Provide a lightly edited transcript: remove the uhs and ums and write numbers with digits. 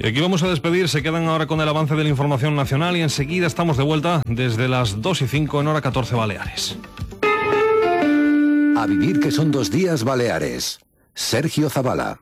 Y aquí vamos a despedir, se quedan ahora con el avance de la información nacional y enseguida estamos de vuelta desde las 2:05 en hora 14 Baleares. A vivir que son 2 días Baleares. Sergio Zavala.